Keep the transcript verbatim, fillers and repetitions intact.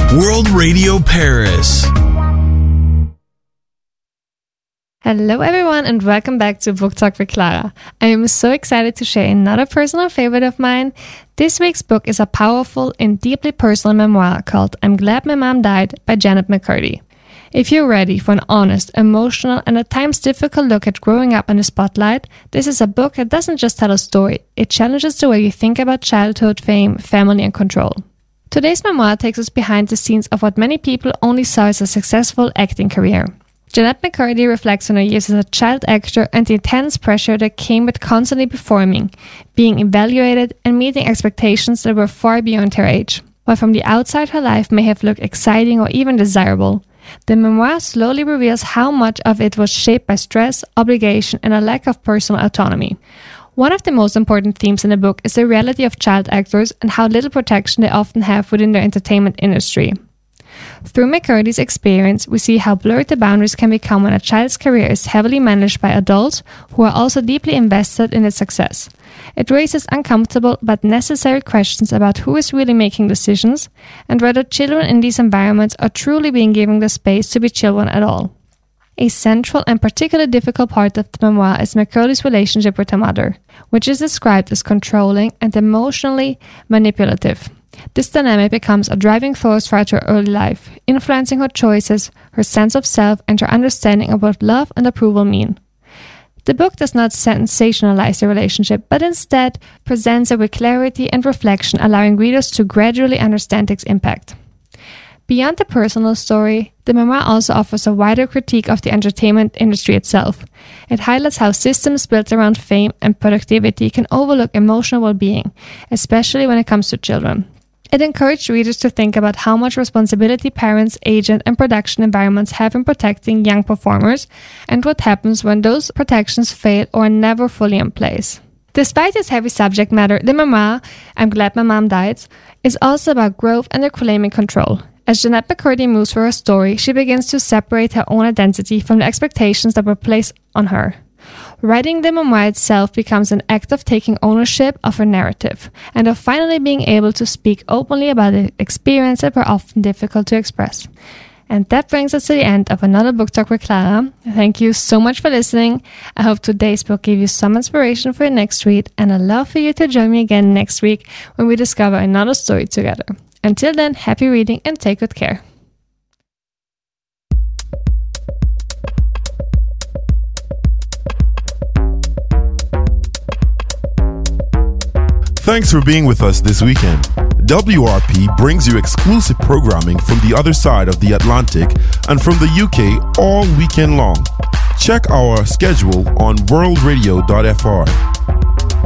World Radio Paris. Hello everyone and welcome back to Book Talk with Clara. I am so excited to share another personal favorite of mine. This week's book is a powerful and deeply personal memoir called I'm Glad My Mom Died by Janet McCurdy. If you're ready for an honest, emotional, and at times difficult look at growing up in the spotlight, this is a book that doesn't just tell a story, it challenges the way you think about childhood, fame, family, and control. Today's memoir takes us behind the scenes of what many people only saw as a successful acting career. Janet McCurdy reflects on her years as a child actor and the intense pressure that came with constantly performing, being evaluated, and meeting expectations that were far beyond her age. While from the outside her life may have looked exciting or even desirable, the memoir slowly reveals how much of it was shaped by stress, obligation, and a lack of personal autonomy. One of the most important themes in the book is the reality of child actors and how little protection they often have within their entertainment industry. Through McCurdy's experience, we see how blurred the boundaries can become when a child's career is heavily managed by adults who are also deeply invested in its success. It raises uncomfortable but necessary questions about who is really making decisions and whether children in these environments are truly being given the space to be children at all. A central and particularly difficult part of the memoir is McCurdy's relationship with her mother, which is described as controlling and emotionally manipulative. This dynamic becomes a driving force throughout her early life, influencing her choices, her sense of self, and her understanding of what love and approval mean. The book does not sensationalize the relationship, but instead presents it with clarity and reflection, allowing readers to gradually understand its impact. Beyond the personal story, the memoir also offers a wider critique of the entertainment industry itself. It highlights how systems built around fame and productivity can overlook emotional well-being, especially when it comes to children. It encouraged readers to think about how much responsibility parents, agents, and production environments have in protecting young performers, and what happens when those protections fail or are never fully in place. Despite its heavy subject matter, the memoir, I'm Glad My Mom Died, is also about growth and reclaiming control. As Janet McCurdy moves through her story, she begins to separate her own identity from the expectations that were placed on her. Writing the memoir itself becomes an act of taking ownership of her narrative and of finally being able to speak openly about the experiences that were often difficult to express. And that brings us to the end of another Book Talk with Clara. Thank you so much for listening. I hope today's book gave you some inspiration for your next read, and I'd love for you to join me again next week when we discover another story together. Until then, happy reading and take good care. Thanks for being with us this weekend. W R P brings you exclusive programming from the other side of the Atlantic and from the U K all weekend long. Check our schedule on world radio dot f r.